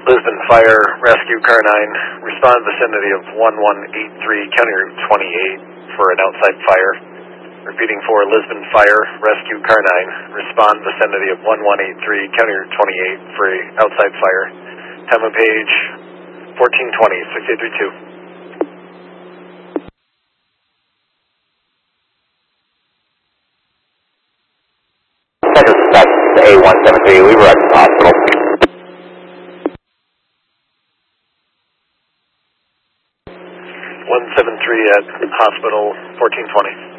Lisbon Fire, Rescue Car 9, respond vicinity of 1183 County Route 28 for an outside fire. Repeating for Lisbon Fire, Rescue Car 9, respond vicinity of 1183 County Route 28 for an outside fire. Time of page 1420, 6832. A173, we were at the hospital. 173 at hospital, 1420.